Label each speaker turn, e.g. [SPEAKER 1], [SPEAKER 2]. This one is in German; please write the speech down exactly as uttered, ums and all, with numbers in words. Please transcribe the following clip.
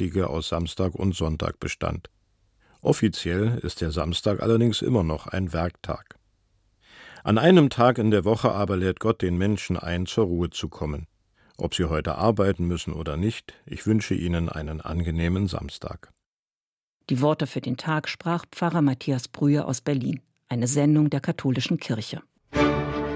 [SPEAKER 1] Heilige aus Samstag und Sonntag bestand. Offiziell ist der Samstag allerdings immer noch ein Werktag. An einem Tag in der Woche aber lädt Gott den Menschen ein, zur Ruhe zu kommen. Ob sie heute arbeiten müssen oder nicht, ich wünsche ihnen einen angenehmen Samstag.
[SPEAKER 2] Die Worte für den Tag sprach Pfarrer Matthias Brühe aus Berlin. Eine Sendung der Katholischen Kirche.